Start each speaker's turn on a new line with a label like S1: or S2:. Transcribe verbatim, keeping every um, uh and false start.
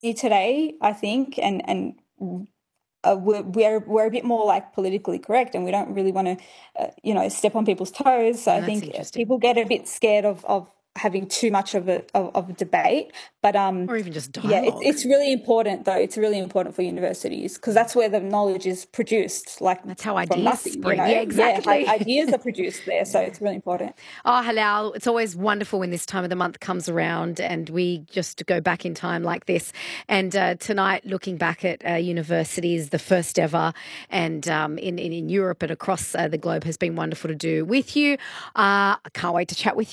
S1: today, I think, and and uh, we're, we're we're a bit more like politically correct, and we don't really want to, uh, you know, step on people's toes. So
S2: Oh,
S1: I
S2: that's
S1: think
S2: interesting.
S1: people get a bit scared of of having too much of a of, of a debate. But um,
S2: Or even just
S1: yeah, it's
S2: dialogue.
S1: it's really important though. It's really important for universities because that's where the knowledge is produced, like
S2: That's how
S1: from
S2: ideas
S1: nothing. You
S2: spring. Yeah,
S1: know, yeah, i-
S2: exactly.
S1: ideas are produced there, so
S2: Yeah.
S1: it's really important.
S2: Oh, Halal, it's always wonderful when this time of the month comes around and we just go back in time like this. And uh, tonight, looking back at uh, universities, the first ever, and um, in, in, in Europe and across uh, the globe has been wonderful to do with you. Uh, I can't wait to chat with you.